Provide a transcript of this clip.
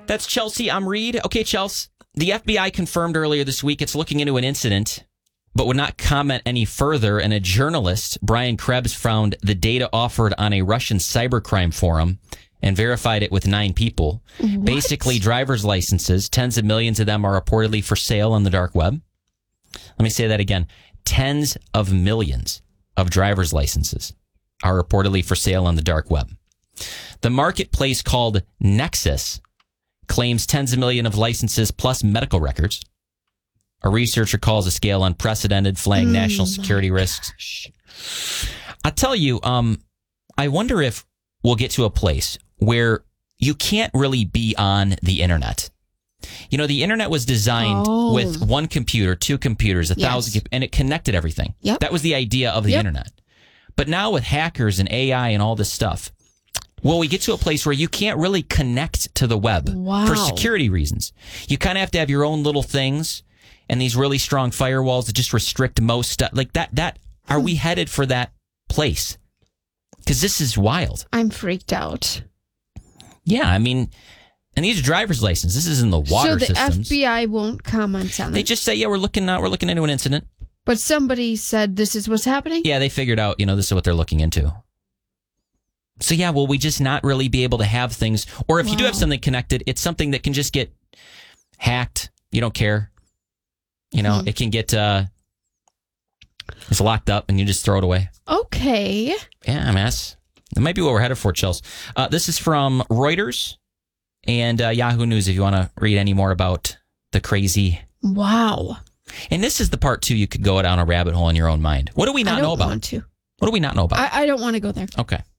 That's Chelsea. I'm Reed. Okay, Chelsea. The FBI confirmed earlier this week it's looking into an incident, but would not comment any further. And a journalist, Brian Krebs, found the data offered on a Russian cybercrime forum and verified it with 9 people. What? Basically, driver's licenses, tens of millions of them are reportedly for sale on the dark web. Let me say that again. Tens of millions of driver's licenses are reportedly for sale on the dark web. The marketplace called Nexus claims tens of millions of licenses plus medical records. A researcher calls the scale unprecedented, flaying national security risks. I'll tell you, I wonder if we'll get to a place where you can't really be on the internet. You know, the internet was designed with one computer, 2 computers, 1,000, and it connected everything. Yep. That was the idea of the internet. But now with hackers and AI and all this stuff, well, we get to a place where you can't really connect to the web for security reasons. You kind of have to have your own little things and these really strong firewalls that just restrict most stuff. Like that. Are we headed for that place? Because this is wild. I'm freaked out. Yeah, I mean, and these are driver's licenses. This is in the water systems. So the FBI won't comment on it. They just say, yeah, we're looking into an incident. But somebody said this is what's happening? Yeah, they figured out, this is what they're looking into. So yeah, will we just not really be able to have things? Or if you do have something connected, it's something that can just get hacked. You don't care. It can get it's locked up and you just throw it away. Okay. Yeah, a mess. That might be what we're headed for, Chels. This is from Reuters and Yahoo News if you want to read any more about the crazy. Wow. And this is the part, too, you could go down a rabbit hole in your own mind. What do we not know about? I don't want to. What do we not know about? I don't want to go there. Okay.